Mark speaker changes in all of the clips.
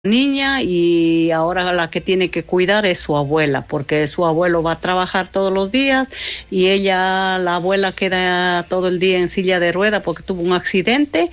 Speaker 1: niña y ahora la que tiene que cuidar es su abuela, porque su abuelo va a trabajar todos los días y la abuela queda todo el día en silla de rueda porque tuvo un accidente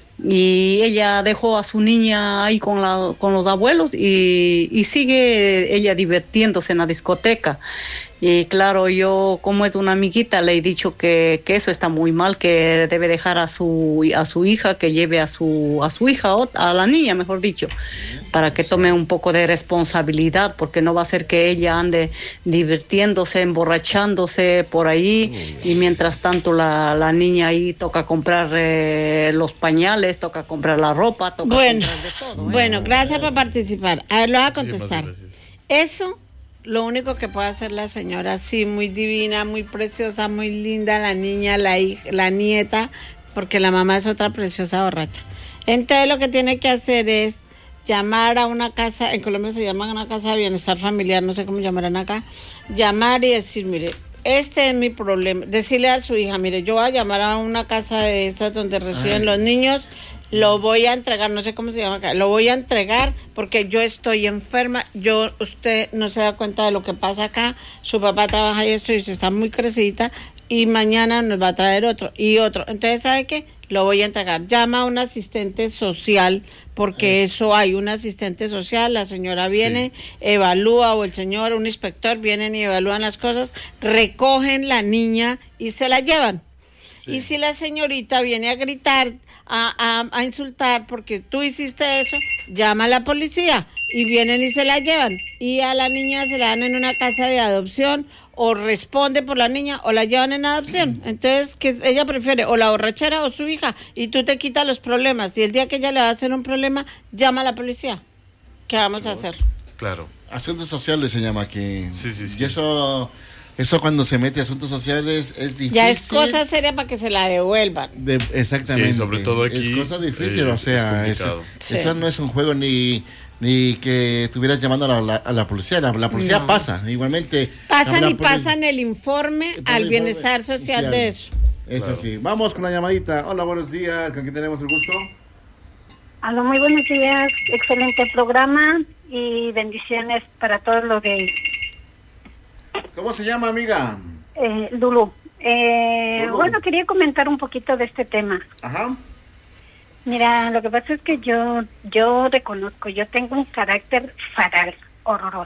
Speaker 1: y ella dejó a su niña ahí con los abuelos y sigue ella divirtiéndose en la discoteca. Y claro, yo como es una amiguita le he dicho que eso está muy mal, que debe dejar a su hija, que lleve a su hija, a la niña, mejor dicho, para que tome un poco de responsabilidad, porque no va a ser que ella ande divirtiéndose, emborrachándose por ahí, y mientras tanto la niña ahí toca comprar los pañales, toca comprar la ropa, toca comprar de todo.
Speaker 2: Bueno, gracias por participar. A ver, lo voy a contestar. Eso, lo único que puede hacer la señora, sí, muy divina, muy preciosa, muy linda, la niña, la hija, la nieta, porque la mamá es otra preciosa borracha. Entonces lo que tiene que hacer es llamar a una casa, en Colombia se llama una casa de bienestar familiar, no sé cómo llamarán acá, llamar y decir, mire, este es mi problema, decirle a su hija, mire, yo voy a llamar a una casa de estas donde reciben los niños, lo voy a entregar, no sé cómo se llama acá, lo voy a entregar porque yo estoy enferma, usted no se da cuenta de lo que pasa acá, su papá trabaja y esto y usted está muy crecidita y mañana nos va a traer otro y otro, entonces ¿sabe qué? Lo voy a entregar, llama a un asistente social, porque eso hay un asistente social, la señora viene, evalúa, o el señor, un inspector, vienen y evalúan las cosas, recogen la niña y se la llevan. Y si la señorita viene a gritar, a insultar porque tú hiciste eso, llama a la policía y vienen y se la llevan. Y a la niña se la dan en una casa de adopción o responde por la niña o la llevan en adopción. Entonces, que ella prefiere o la borrachera o su hija y tú te quitas los problemas. Y el día que ella le va a hacer un problema, llama a la policía. ¿Qué vamos a hacer?
Speaker 3: Claro.
Speaker 4: Asuntos sociales se llama aquí.
Speaker 3: Sí.
Speaker 4: Y eso cuando se mete a asuntos sociales es difícil.
Speaker 2: Ya es cosa seria para que se la devuelvan.
Speaker 4: Exactamente.
Speaker 3: Sí, sobre todo aquí.
Speaker 4: Es cosa difícil, o sea, eso no es un juego ni que estuvieras llamando a la policía. La policía pasa, igualmente.
Speaker 2: Pasan el informe al bienestar social de eso.
Speaker 4: Eso claro. Sí. Vamos con la llamadita. Hola, buenos días. ¿Con quién tenemos el gusto?
Speaker 5: Hola, muy buenos días. Excelente programa y bendiciones para todos los gays.
Speaker 4: ¿Cómo se llama, amiga?
Speaker 5: Lulu. Bueno, quería comentar un poquito de este tema.
Speaker 4: Ajá.
Speaker 5: Mira, lo que pasa es que yo reconozco, yo tengo un carácter fatal, horroroso.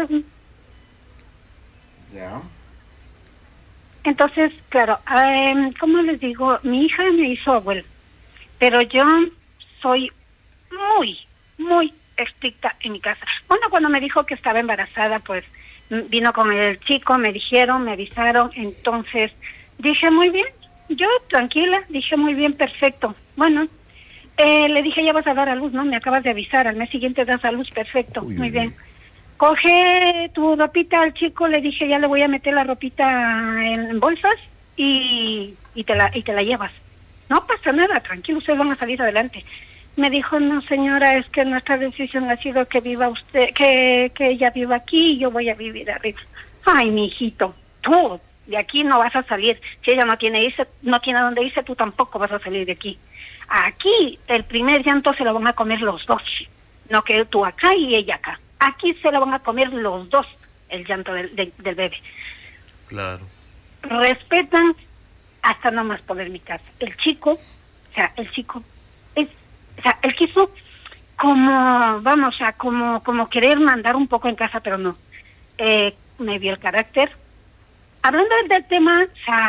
Speaker 5: Entonces, claro, ¿cómo les digo? Mi hija me hizo abuelo, pero yo soy muy, muy estricta en mi casa. Bueno, cuando me dijo que estaba embarazada, pues vino con el chico, me avisaron, entonces dije muy bien, yo tranquila, dije muy bien, perfecto. Bueno, le dije, ya vas a dar a luz, ¿no? Me acabas de avisar, al mes siguiente das a luz, perfecto, muy bien. Coge tu ropita al chico, le dije, ya le voy a meter la ropita en bolsas y te la llevas. No pasa nada, tranquilo, ustedes van a salir adelante. Me dijo, no señora, es que nuestra decisión ha sido que viva usted, que ella viva aquí y yo voy a vivir arriba. Ay, mi hijito, tú de aquí no vas a salir. Si ella no tiene dónde irse, tú tampoco vas a salir de aquí. Aquí el primer llanto se lo van a comer los dos, no que tú acá y ella acá. Aquí se lo van a comer los dos, el llanto del bebé.
Speaker 3: Claro.
Speaker 5: Respetan hasta no más poder mi casa. El chico él quiso como querer mandar un poco en casa, pero no. Me vio el carácter. Hablando del tema,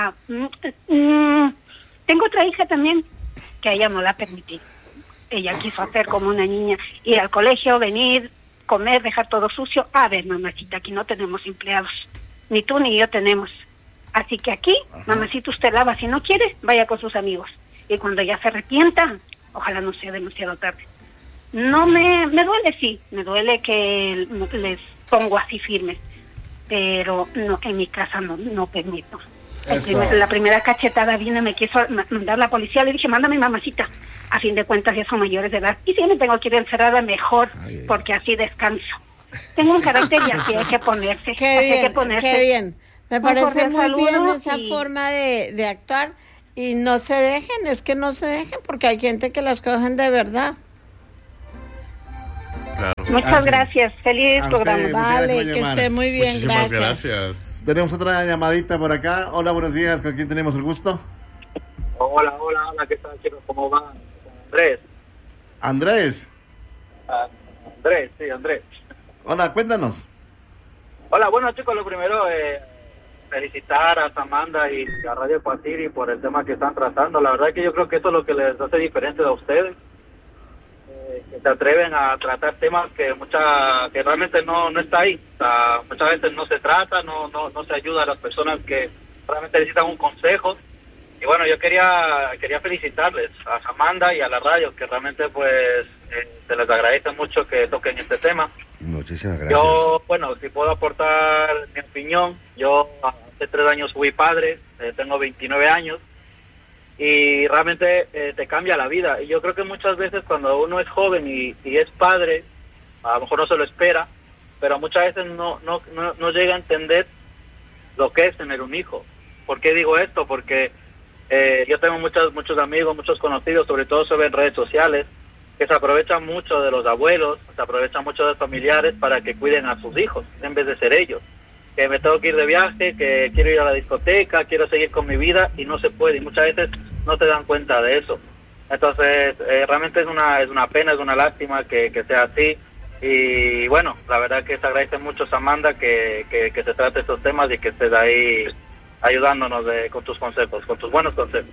Speaker 5: tengo otra hija también, que a ella no la permití. Ella quiso hacer como una niña, ir al colegio, venir, comer, dejar todo sucio. A ver, mamacita, aquí no tenemos empleados. Ni tú ni yo tenemos. Así que aquí, mamacita, usted lava. Si no quiere, vaya con sus amigos. Y cuando ya se arrepienta, ojalá no sea demasiado tarde. No me duele, sí, me duele que les pongo así firmes, pero no, en mi casa no permito. La primera cachetada vino y me quiso mandar la policía, le dije, mándame mamacita. A fin de cuentas ya son mayores de edad y si me tengo que ir encerrada mejor, porque así descanso. Tengo un carácter y así hay que ponerse.
Speaker 2: Qué bien. Me parece muy bien esa forma de actuar. Y no se dejen, porque hay gente que las cogen de verdad.
Speaker 5: Muchas gracias. Feliz programa.
Speaker 2: Vale, que esté muy bien.
Speaker 3: Muchísimas gracias.
Speaker 4: Tenemos otra llamadita por acá. Hola, buenos días. ¿Con quién tenemos el gusto?
Speaker 6: Hola, ¿qué tal, chicos? ¿Cómo van? Andrés.
Speaker 4: Andrés.
Speaker 6: Andrés.
Speaker 4: Hola, cuéntanos.
Speaker 6: Hola, bueno, chicos, lo primero, felicitar a Samantha y a Radio Paciri por el tema que están tratando. La verdad que yo creo que eso es lo que les hace diferente a ustedes. Que se atreven a tratar temas que realmente no está ahí. O sea, muchas veces no se trata, no se ayuda a las personas que realmente necesitan un consejo. Y bueno, yo quería felicitarles a Samantha y a la radio, que realmente pues se les agradece mucho que toquen este tema.
Speaker 7: Muchísimas gracias.
Speaker 6: Yo, bueno, si puedo aportar mi opinión, yo hace 3 años fui padre, tengo 29 años, y realmente te cambia la vida. Y yo creo que muchas veces cuando uno es joven y es padre, a lo mejor no se lo espera, pero muchas veces no llega a entender lo que es tener un hijo. ¿Por qué digo esto? Porque yo tengo muchos amigos, muchos conocidos, sobre todo sobre redes sociales, que se aprovechan mucho de los abuelos, se aprovechan mucho de los familiares para que cuiden a sus hijos, en vez de ser ellos. Que me tengo que ir de viaje, que quiero ir a la discoteca, quiero seguir con mi vida, y no se puede, y muchas veces no se dan cuenta de eso. Entonces, realmente es una pena, es una lástima que sea así. Y bueno, la verdad que se agradece mucho, Samantha, que se trate estos temas y que estés ahí ayudándonos con tus consejos, con tus buenos consejos.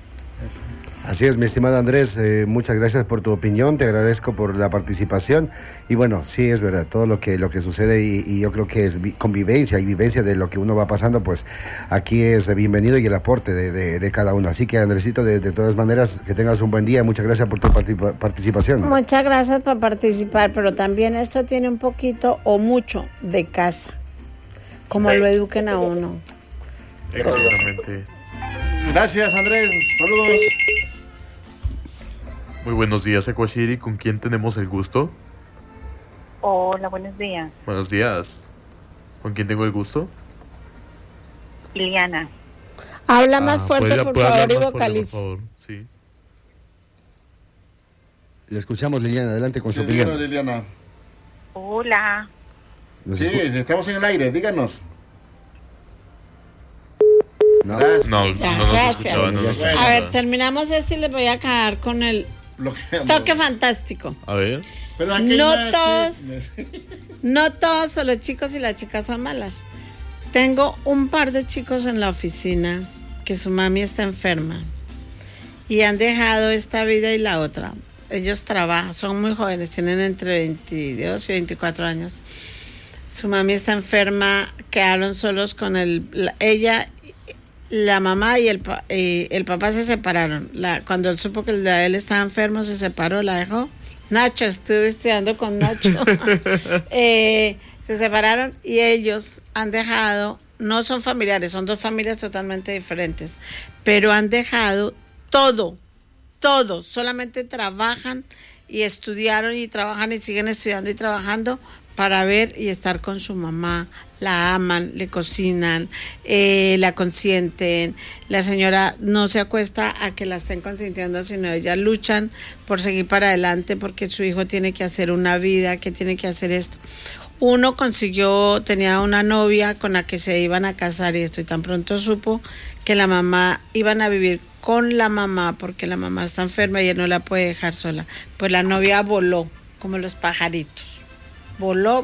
Speaker 7: Así es, mi estimado Andrés, muchas gracias por tu opinión, te agradezco por la participación. Y bueno, sí es verdad, todo lo que sucede, y yo creo que es convivencia y vivencia de lo que uno va pasando, pues aquí es bienvenido, y el aporte de cada uno. Así que, Andresito, de todas maneras, que tengas un buen día. Muchas gracias por tu participación.
Speaker 2: Muchas gracias por participar, pero también esto tiene un poquito o mucho de casa, como lo eduquen a uno.
Speaker 3: Exactamente.
Speaker 4: Gracias, Andrés. Saludos.
Speaker 3: Muy buenos días, Ecuashiri. ¿Con quién tenemos el gusto?
Speaker 5: Hola, buenos días.
Speaker 3: Buenos días. ¿Con quién tengo el gusto?
Speaker 5: Liliana.
Speaker 2: Habla más fuerte, por favor, y
Speaker 3: vocaliza. Por favor, sí.
Speaker 7: Le escuchamos, Liliana. Adelante con su opinión.
Speaker 4: Díganos, Liliana.
Speaker 5: Hola.
Speaker 4: Sí, estamos en el aire. Díganos.
Speaker 3: No nos escuchaba.
Speaker 2: A ver, terminamos esto y les voy a acabar con el toque fantástico.
Speaker 3: A ver.
Speaker 4: Pero
Speaker 2: no todos son los chicos y las chicas son malas. Tengo un par de chicos en la oficina que su mami está enferma y han dejado esta vida y la otra. Ellos trabajan, son muy jóvenes, tienen entre 22 y 24 años. Su mami está enferma, quedaron solos con ella. La mamá y el papá se separaron. Cuando él supo que él estaba enfermo, se separó, la dejó. Nacho, estuve estudiando con Nacho. Se separaron y ellos han dejado, no son familiares, son 2 familias totalmente diferentes, pero han dejado todo, solamente trabajan y estudiaron y trabajan y siguen estudiando y trabajando para ver y estar con su mamá. La aman, le cocinan, la consienten. La señora no se acuesta a que la estén consintiendo, sino ellas luchan por seguir para adelante, porque su hijo tiene que hacer una vida, que tiene que hacer esto. Uno tenía una novia con la que se iban a casar y esto, y tan pronto supo que la mamá, iban a vivir con la mamá porque la mamá está enferma y él no la puede dejar sola. Pues la novia voló, como los pajaritos. Voló.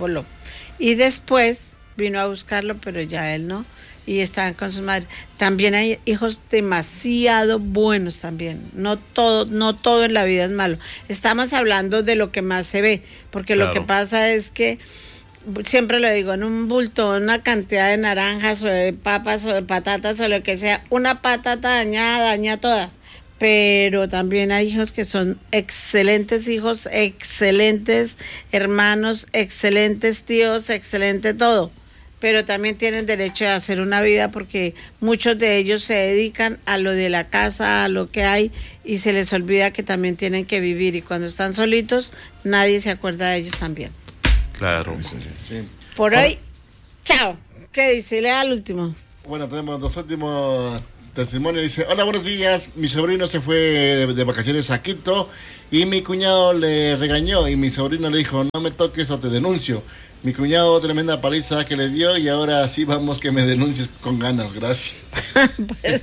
Speaker 2: Y después vino a buscarlo, pero ya él no. Y estaban con su madre. También hay hijos demasiado buenos también. No todo en la vida es malo. Estamos hablando de lo que más se ve, porque claro, lo que pasa es que, siempre lo digo, en un bulto, una cantidad de naranjas o de papas o de patatas o lo que sea, una patata daña todas. Pero también hay hijos que son excelentes hijos, excelentes hermanos, excelentes tíos, excelente todo. Pero también tienen derecho a hacer una vida, porque muchos de ellos se dedican a lo de la casa, a lo que hay, y se les olvida que también tienen que vivir. Y cuando están solitos, nadie se acuerda de ellos también.
Speaker 3: Claro.
Speaker 4: Sí.
Speaker 2: Por hoy, chao. ¿Qué dice? Lea al último.
Speaker 4: Bueno, tenemos 2 últimos testimonio, dice, hola, buenos días, mi sobrino se fue de vacaciones a Quito y mi cuñado le regañó y mi sobrino le dijo, no me toques o te denuncio. Mi cuñado tremenda paliza que le dio y ahora sí vamos que me denuncies con ganas, gracias. Pues...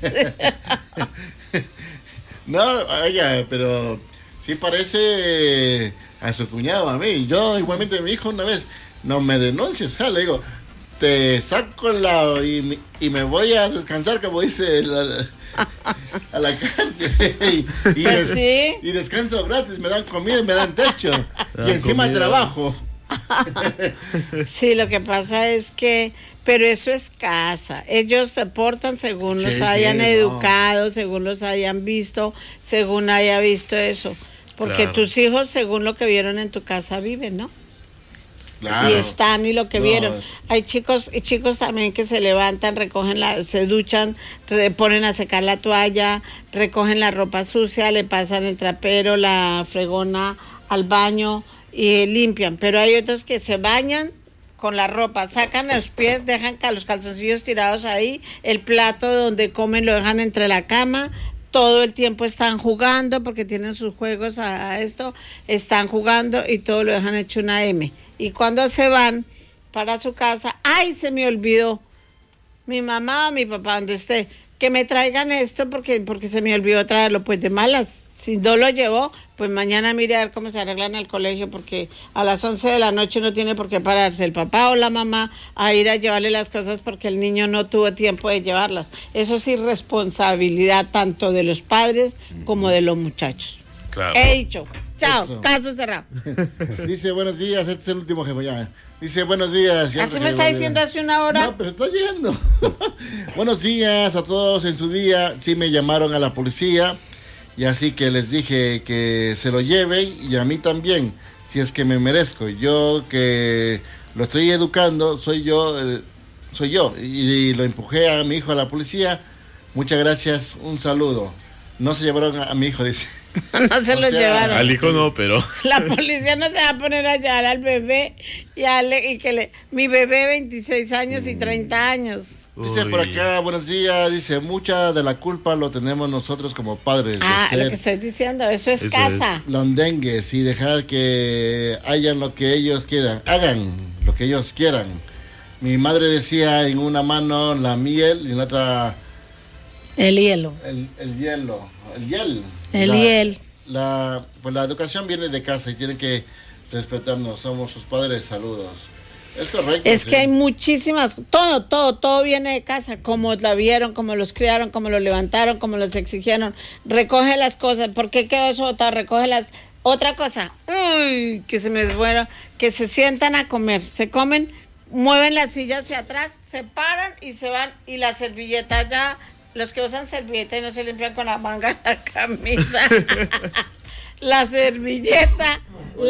Speaker 4: No, oiga, pero sí parece a su cuñado, a mí. Yo igualmente mi hijo una vez, no me denuncies, le digo, te saco y me voy a descansar, como dice a la cárcel. Y descanso gratis, me dan comida, me dan techo. Y encima comida. Trabajo.
Speaker 2: Sí, lo que pasa es que, pero eso es casa. Ellos se portan según los hayan educado, según los hayan visto, según haya visto eso. Porque tus hijos, según lo que vieron en tu casa, viven, ¿no? Claro. Si están y lo que vieron. Hay chicos y chicos también que se levantan, recogen se duchan, ponen a secar la toalla, recogen la ropa sucia, le pasan el trapero, la fregona al baño y limpian. Pero hay otros que se bañan con la ropa, sacan los pies, dejan los calzoncillos tirados ahí, el plato donde comen lo dejan entre la cama. Todo el tiempo están jugando porque tienen sus juegos a esto, están jugando y todo lo dejan hecho una M. Y cuando se van para su casa, ¡ay, se me olvidó! Mi mamá o mi papá, donde esté, que me traigan esto porque se me olvidó traerlo, pues de malas. Si no lo llevó, pues mañana mire a ver cómo se arreglan en el colegio, porque a las 11 de la noche no tiene por qué pararse el papá o la mamá a ir a llevarle las cosas porque el niño no tuvo tiempo de llevarlas. Eso es irresponsabilidad tanto de los padres como de los muchachos. Claro. He dicho. Chao, eso. Caso cerrado.
Speaker 4: Dice, buenos días, este es el último jefe ya. Dice, buenos días.
Speaker 2: Así me está diciendo hace una hora.
Speaker 4: No, pero está llegando. Buenos días a todos en su día. Sí me llamaron a la policía y así que les dije que se lo lleven y a mí también, si es que me merezco. Yo que lo estoy educando, soy yo y lo empujé a mi hijo a la policía. Muchas gracias, un saludo. No se llevaron a mi hijo, dice.
Speaker 2: No se lo llevaron.
Speaker 3: Al hijo no, pero...
Speaker 2: La policía no se va a poner a llevar al bebé mi bebé 26 años y 30 años.
Speaker 4: Dice por acá, buenos días, dice, mucha de la culpa lo tenemos nosotros como padres.
Speaker 2: Lo que estoy diciendo, eso es casa.
Speaker 4: Londengues y dejar que hagan lo que ellos quieran, hagan lo que ellos quieran. Mi madre decía en una mano la miel y en la otra...
Speaker 2: El hielo.
Speaker 4: El hielo. El hiel.
Speaker 2: El hiel.
Speaker 4: Pues la educación viene de casa y tienen que respetarnos. Somos sus padres. Saludos. Es correcto.
Speaker 2: Es que hay muchísimas. Todo viene de casa. Como la vieron, como los criaron, como los levantaron, como los exigieron. Recoge las cosas. ¿Por qué quedó eso? Recoge las. Otra cosa. Uy, que se me esfuera. Que se sientan a comer. Se comen, mueven la silla hacia atrás, se paran y se van. Y la servilleta ya. Los que usan servilleta y no se limpian con la manga de la camisa. La servilleta,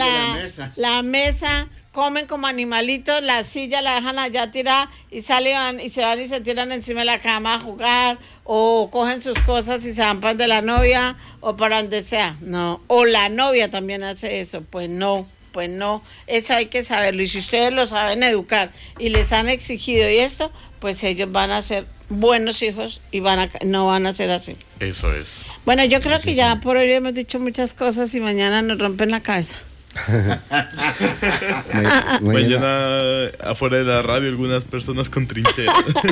Speaker 2: la mesa, comen como animalitos, la silla la dejan allá tirada y salen y se van y se tiran encima de la cama a jugar o cogen sus cosas y se van para donde la novia o para donde sea. No, o la novia también hace eso. Pues no, eso hay que saberlo. Y si ustedes lo saben educar y les han exigido y esto, pues ellos van a ser buenos hijos y no van a ser así.
Speaker 3: Eso es.
Speaker 2: Bueno, yo creo que ya por hoy hemos dicho muchas cosas y mañana nos rompen la cabeza.
Speaker 3: Mañana afuera de la radio algunas personas con trincheras.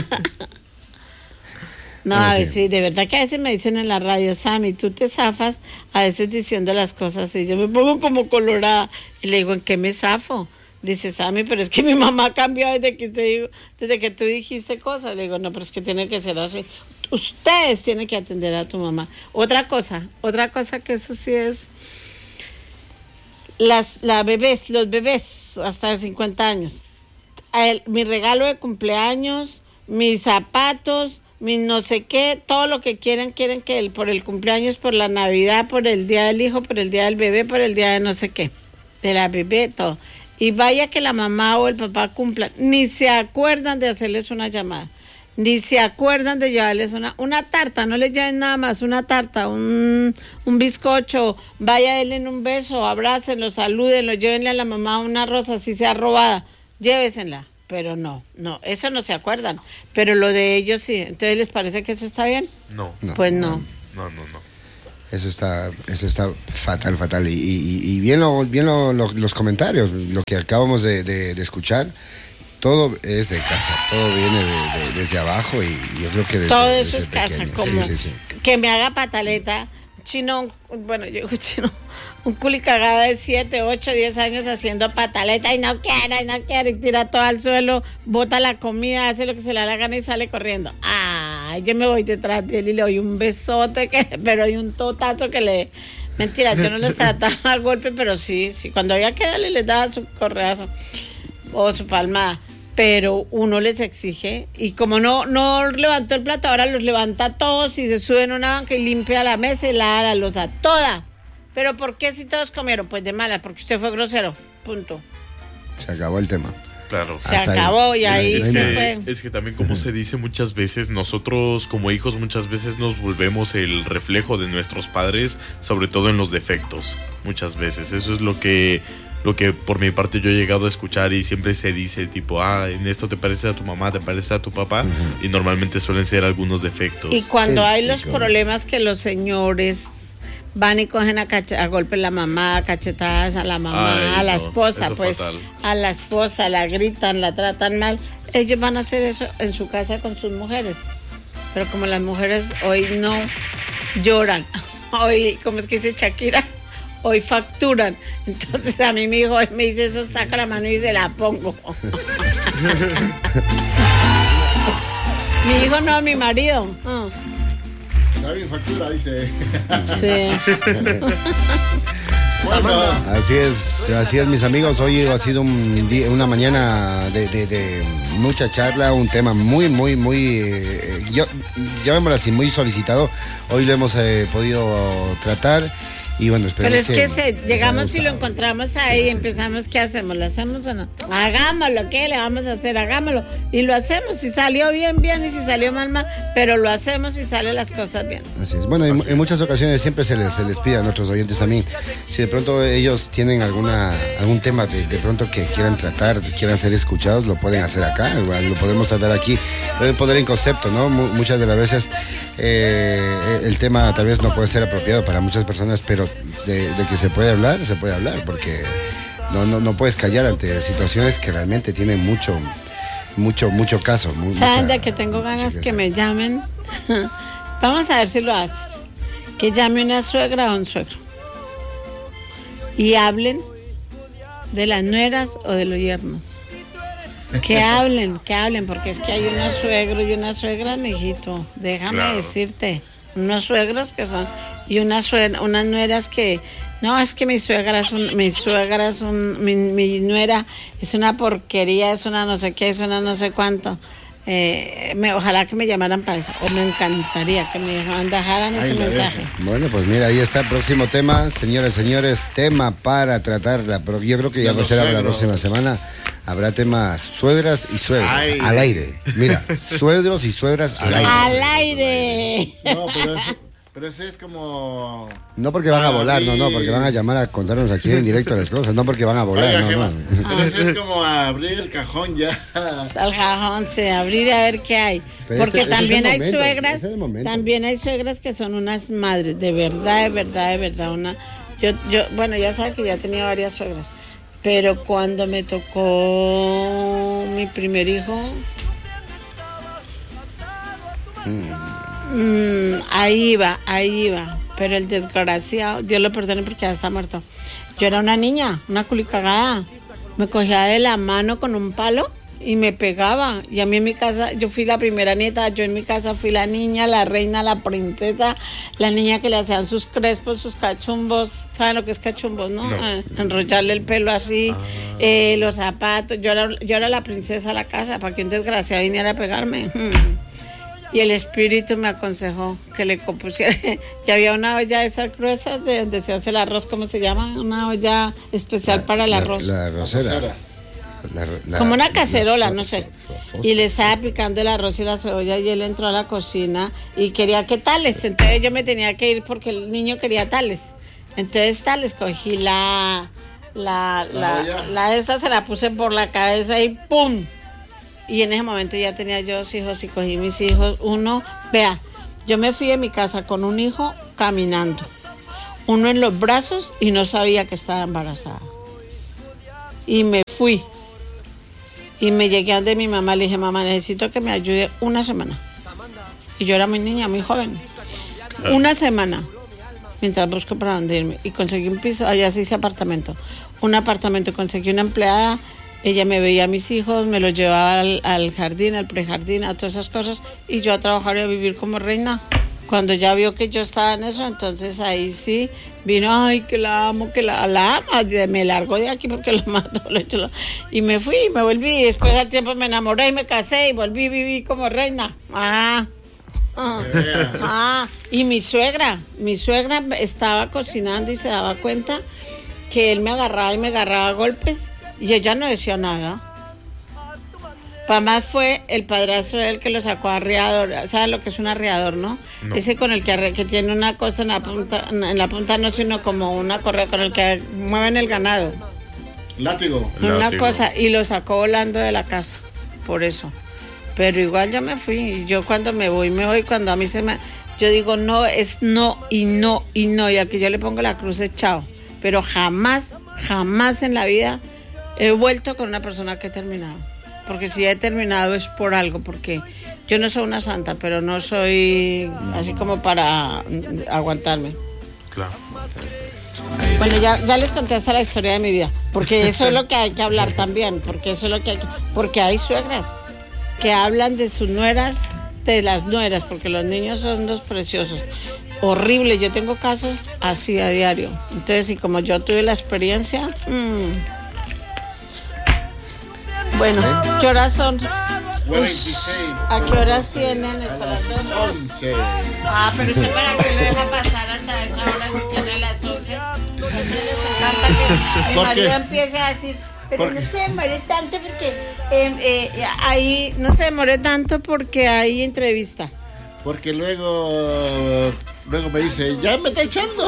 Speaker 2: No, a veces, sí, de verdad que a veces me dicen en la radio, Sammy, tú te zafas a veces diciendo las cosas y yo me pongo como colorada y le digo, ¿en qué me zafo? Dice, Sammy, pero es que mi mamá cambió desde que tú dijiste cosas. Le digo, no, pero es que tiene que ser así. Ustedes tienen que atender a tu mamá. Otra cosa que eso sí es, los bebés hasta de 50 años. Mi regalo de cumpleaños, mis zapatos, mis no sé qué, todo lo que quieren que por el cumpleaños, por la Navidad, por el día del hijo, por el día del bebé, por el día de no sé qué, de la bebé, todo. Y vaya que la mamá o el papá cumplan, ni se acuerdan de hacerles una llamada, ni se acuerdan de llevarles una tarta, no les lleven nada más, una tarta, un bizcocho, vaya, denle un beso, abrácenlo, salúdenlo, llévenle a la mamá una rosa, si sea robada, llévesela, pero no, eso no se acuerdan, pero lo de ellos sí. Entonces, ¿les parece que eso está bien?
Speaker 3: No.
Speaker 2: Pues no.
Speaker 3: No.
Speaker 7: Eso está fatal. Y bien los comentarios, lo que acabamos de escuchar, todo es de casa, todo viene desde abajo y yo creo que
Speaker 2: todo eso es casa, como
Speaker 7: sí.
Speaker 2: Que me haga pataleta, chino, un culi cagado de 7, 8, 10 años haciendo pataleta y no quiere, y tira todo al suelo, bota la comida, hace lo que se le da la gana y sale corriendo. Yo me voy detrás de él y le doy un besote, pero hay un totazo que le... Mentira, yo no les trataba al golpe, pero sí, cuando había que darle les daba su correazo o su palmada. Pero uno les exige y como no levantó el plato, ahora los levanta todos y se sube en una banca y limpia la mesa y lava la loza toda. Pero ¿por qué si todos comieron? Pues de mala, porque usted fue grosero, punto.
Speaker 7: Se acabó el tema.
Speaker 3: Claro.
Speaker 2: Se acabó y ahí se fue.
Speaker 3: Es que también, como se dice muchas veces, nosotros como hijos muchas veces nos volvemos el reflejo de nuestros padres, sobre todo en los defectos, muchas veces. Eso es lo que por mi parte yo he llegado a escuchar y siempre se dice tipo, en esto te pareces a tu mamá, te pareces a tu papá, y normalmente suelen ser algunos defectos.
Speaker 2: Y cuando hay los problemas que los señores van y cogen a golpe la mamá, cachetadas a la mamá, a la esposa, pues fatal. A la esposa la gritan, la tratan mal, ellos van a hacer eso en su casa con sus mujeres. Pero como las mujeres hoy no lloran, hoy, ¿cómo es que dice Shakira? Hoy facturan. Entonces a mí mi hijo me dice eso, saca la mano y se la pongo. Mi hijo no, mi marido.
Speaker 4: Está bien factura, dice.
Speaker 2: Sí.
Speaker 4: Bueno.
Speaker 7: Así es, mis amigos. Hoy ha sido una mañana de mucha charla, un tema muy, llamémoslo así, muy solicitado. Hoy lo hemos podido tratar. Y bueno,
Speaker 2: pero es que llegamos y lo encontramos ahí, empezamos, ¿qué hacemos? ¿Lo hacemos o no? Hagámoslo, ¿qué le vamos a hacer? Hagámoslo. Y lo hacemos, si salió bien, y si salió mal, pero lo hacemos y salen las cosas bien.
Speaker 7: Así es. Bueno, en muchas ocasiones siempre se les pide a nuestros oyentes también, si de pronto ellos tienen algún tema de pronto que quieran tratar, quieran ser escuchados, lo pueden hacer acá, igual, lo podemos tratar aquí, deben poner en concepto, ¿no? Muchas de las veces el tema tal vez no puede ser apropiado para muchas personas, pero de que se puede hablar, porque no puedes callar ante situaciones que realmente tienen mucho caso.
Speaker 2: ¿Saben de que tengo ganas que me llamen? Vamos a ver si lo hacen. Que llame una suegra o un suegro y hablen de las nueras o de los yernos. Que hablen, porque es que hay unos suegros y unas suegras, mijito. Déjame decirte, unos suegros que son y unas nueras que no, es que mi nuera es una porquería, es una no sé qué, es una no sé cuánto. Ojalá que me llamaran para eso, o me encantaría que me dejaran ese mensaje.
Speaker 7: Bueno, pues mira, ahí está el próximo tema, señores, tema para tratar. Yo creo que ya va a ser la próxima semana. Habrá temas suegras y suegros al aire. Mira, suegros y suegras al aire.
Speaker 2: ¡Al aire!
Speaker 4: No, pero ese es como...
Speaker 7: No porque van a volar, no, porque van a llamar a contarnos aquí en directo las cosas, no porque van a volar, no.
Speaker 4: Pero eso es como abrir el cajón ya.
Speaker 2: Al cajón, abrir a ver qué hay. Pero porque también hay suegras, que son unas madres, de verdad. Bueno, ya sabes que ya tenía varias suegras, pero cuando me tocó mi primer hijo... Ahí iba, pero el desgraciado, Dios lo perdone porque ya está muerto. Yo era una niña, una culicagada, me cogía de la mano con un palo y me pegaba. Y a mí en mi casa, yo fui la primera nieta, yo en mi casa fui la niña, la reina, la princesa, la niña que le hacían sus crespos, sus cachumbos. ¿Saben lo que es cachumbos, no? Enrollarle el pelo así, los zapatos. Yo era la princesa de la casa para que un desgraciado viniera a pegarme. Y el espíritu me aconsejó que le compusiera. Y había una olla de esas gruesas de donde se hace el arroz, ¿cómo se llama? Una olla especial para el arroz.
Speaker 7: La arrocera.
Speaker 2: Como una cacerola, no sé. Y le estaba picando el arroz y la cebolla y él entró a la cocina y quería que tales. Entonces yo me tenía que ir porque el niño quería tales. Entonces tales, cogí la esta, se la puse por la cabeza y ¡pum! Y en ese momento ya tenía yo 2 hijos y cogí mis hijos. Uno, vea, yo me fui de mi casa con un hijo caminando, uno en los brazos y no sabía que estaba embarazada. Y me fui. Y me llegué a donde mi mamá, le dije, mamá, necesito que me ayude una semana. Y yo era muy niña, muy joven. Una semana, mientras busco para dónde irme. Y conseguí un piso, allá se dice apartamento. Un apartamento, conseguí una empleada. Ella me veía a mis hijos, me los llevaba al jardín, al prejardín, a todas esas cosas, y yo a trabajar y a vivir como reina. Cuando ya vio que yo estaba en eso, entonces ahí sí vino, ay, que la amo, que la amo, me largo de aquí porque la mato, y me fui, me volví, y después al tiempo me enamoré y me casé y volví, viví como reina. Y mi suegra estaba cocinando y se daba cuenta que él me agarraba y me agarraba a golpes. Y ella no decía nada. Para más fue el padrastro de él que lo sacó a arriador. ¿Sabes lo que es un arriador, no? Ese con el que tiene una cosa en la punta no, sino como una correa con el que mueven el ganado.
Speaker 4: Látigo.
Speaker 2: Una cosa, y lo sacó volando de la casa, por eso. Pero igual yo me fui. Yo cuando me voy, cuando a mí yo digo no, es no, y no, y no. Y al que yo le pongo la cruz es chao. Pero jamás en la vida he vuelto con una persona que he terminado. Porque si he terminado es por algo, porque yo no soy una santa, pero no soy así como para aguantarme.
Speaker 3: Claro.
Speaker 2: Bueno, ya les conté hasta la historia de mi vida, porque eso es lo que hay que hablar también, porque hay suegras que hablan de sus nueras, de las nueras, porque los niños son los preciosos. Horrible, yo tengo casos así a diario. Entonces, y como yo tuve la experiencia... Bueno, ¿qué horas son? ¿A qué horas tienen?
Speaker 4: A las 11.
Speaker 2: Pero usted para qué lo deja pasar hasta esa hora si tiene las 11. Entonces les encanta que mi marido empiece a decir, pero no se demore tanto porque ahí no se demore tanto porque hay entrevista.
Speaker 4: Porque luego me dice, ya me está echando.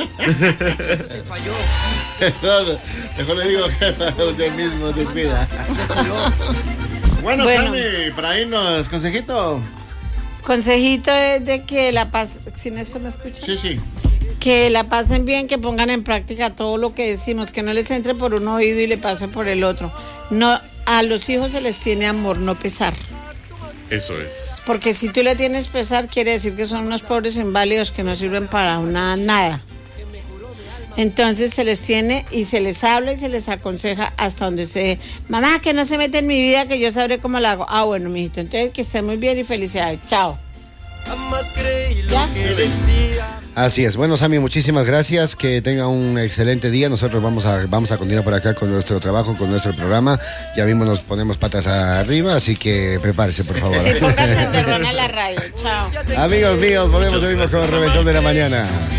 Speaker 4: Mejor le digo que usted mismo te cuida. Bueno, Sammy, para irnos, consejito.
Speaker 2: Consejito es de que la pasen, ¿sin esto me escuchan?
Speaker 4: Sí.
Speaker 2: Que la pasen bien, que pongan en práctica todo lo que decimos, que no les entre por un oído y le pase por el otro. No, a los hijos se les tiene amor, no pesar.
Speaker 3: Eso es.
Speaker 2: Porque si tú le tienes pesar, quiere decir que son unos pobres inválidos que no sirven para nada. Entonces se les tiene y se les habla y se les aconseja hasta donde se... Mamá, que no se mete en mi vida, que yo sabré cómo la hago. Bueno, mijito, entonces que esté muy bien y felicidades. Chao.
Speaker 7: ¿Ya? Así es. Bueno, Sammy, muchísimas gracias. Que tenga un excelente día. Nosotros vamos a continuar por acá con nuestro trabajo, con nuestro programa. Ya mismo nos ponemos patas arriba, así que prepárese, por favor.
Speaker 2: Sí, póngase en derrón a la radio. Chao.
Speaker 7: Amigos míos, volvemos con el Reventón de la Mañana.